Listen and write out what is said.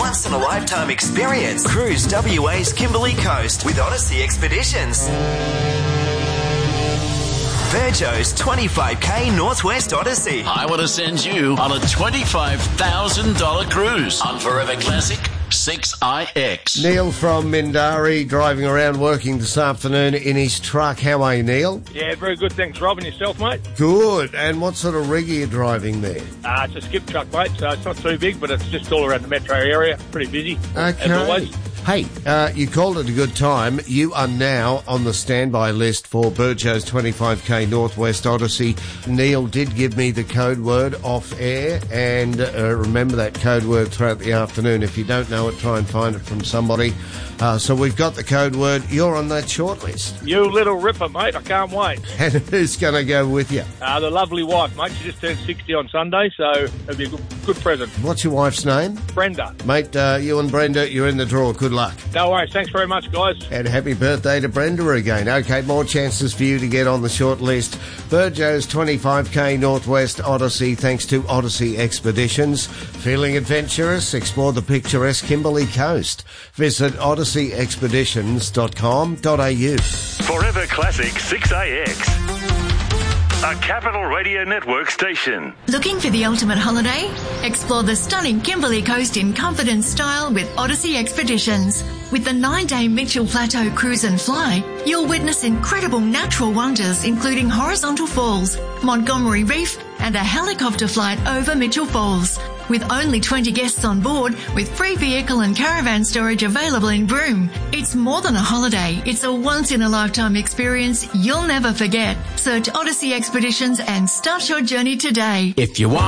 once-in-a-lifetime experience. Cruise WA's Kimberley Coast with Odyssey Expeditions. Virgo's 25k Northwest Odyssey. I want to send you on a $25,000 cruise on Forever Classic 6IX. Neil from Mindarie driving around working this afternoon in his truck. How are you, Neil? Yeah, very good. Thanks, Rob. And yourself, mate? Good. And what sort of rig are you driving there? It's a skip truck, mate, so it's not too big, but it's just all around the metro area. Pretty busy, as always. Hey, you called it a good time. You are now on the standby list for Burjo's 25k Northwest Odyssey. Neil did give me the code word off air, and remember that code word throughout the afternoon. If you don't know it, try and find it from somebody. So we've got the code word. You're on that shortlist. You little ripper, mate. I can't wait. And who's going to go with you? The lovely wife, mate. She just turned 60 on Sunday, so it'll be a good present. What's your wife's name? Brenda. Mate, you and Brenda, you're in the draw. Good luck. No worries. Thanks very much, guys. And happy birthday to Brenda again. Okay, more chances for you to get on the short list. Burjo's 25k Northwest Odyssey, thanks to Odyssey Expeditions. Feeling adventurous? Explore the picturesque Kimberley Coast. Visit odysseyexpeditions.com.au. Forever Classic 6AX. A Capital Radio Network station. Looking for the ultimate holiday? Explore the stunning Kimberley Coast in comfort and style with Odyssey Expeditions. With the 9-day Mitchell Plateau Cruise and Fly, you'll witness incredible natural wonders including horizontal falls, Montgomery Reef, and a helicopter flight over Mitchell Falls. With only 20 guests on board, with free vehicle and caravan storage available in Broome. It's more than a holiday. It's a once-in-a-lifetime experience you'll never forget. Search Odyssey Expeditions and start your journey today. If you want